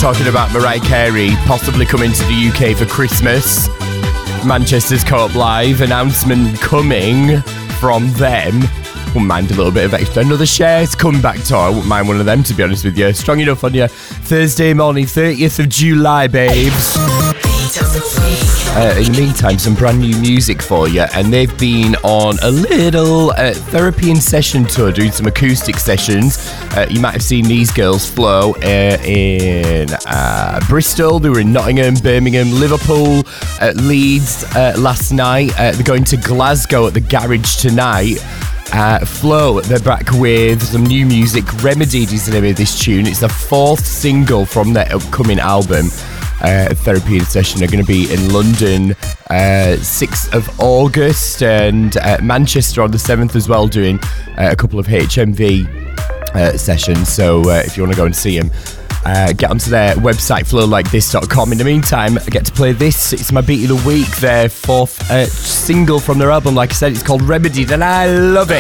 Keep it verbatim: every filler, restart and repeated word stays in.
talking about Mariah Carey possibly coming to the U K for Christmas. Manchester's Co-op Live announcement coming from them. Wouldn't mind a little bit of extra. Another Cher's comeback tour. I wouldn't mind one of them, to be honest with you. Strong enough on your Thursday morning, thirtieth of July, babes. Uh, in the meantime, some brand new music for you, and they've been on a little uh, therapy and session tour, doing some acoustic sessions. Uh, you might have seen these girls flow uh, in uh, Bristol. They were in Nottingham, Birmingham, Liverpool, uh, Leeds uh, last night. Uh, they're going to Glasgow at the Garage tonight. Uh, Flow, they're back with some new music. Remedied is the name of this tune. It's the fourth single from their upcoming album. Uh, Therapy and Session are going to be in London uh, sixth of August, and uh, Manchester on the seventh as well, doing uh, a couple of H M V uh, sessions. So uh, if you want to go and see them, uh, get onto their website, flow like this dot com. In the meantime, I get to play this. It's my beat of the week, their fourth uh, single from their album. Like I said, it's called Remedied, and I love it.